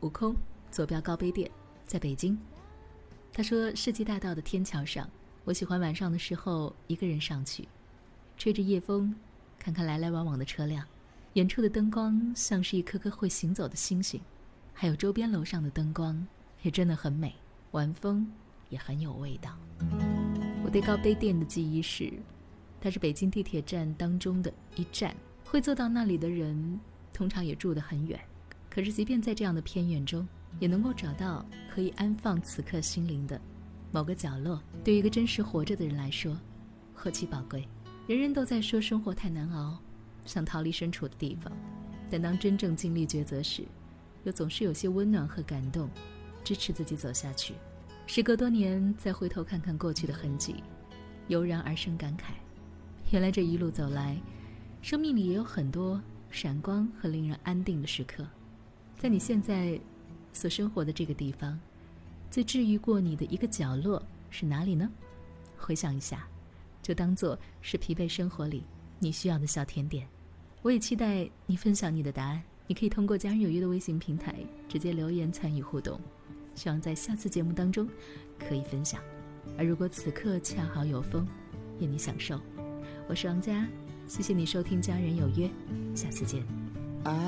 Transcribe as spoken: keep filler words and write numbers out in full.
悟空坐标高碑店，在北京。他说世纪大道的天桥上，我喜欢晚上的时候一个人上去，吹着夜风，看看来来往往的车辆，远处的灯光像是一颗颗会行走的星星，还有周边楼上的灯光也真的很美，晚风也很有味道。我对高碑店的记忆是，它是北京地铁站当中的一站，会坐到那里的人通常也住得很远，可是即便在这样的偏远中，也能够找到可以安放此刻心灵的某个角落。对于一个真实活着的人来说，何其宝贵。人人都在说生活太难熬，想逃离身处的地方，但当真正经历抉择时，又总是有些温暖和感动支持自己走下去。时隔多年，再回头看看过去的痕迹，油然而生感慨，原来这一路走来，生命里也有很多闪光和令人安定的时刻。在你现在所生活的这个地方，最治愈过你的一个角落是哪里呢？回想一下，就当作是疲惫生活里你需要的小甜点。我也期待你分享你的答案，你可以通过家人有约的微信平台直接留言参与互动，希望在下次节目当中可以分享。而如果此刻恰好有风，愿你享受。我是王佳，谢谢你收听家人有约，下次见。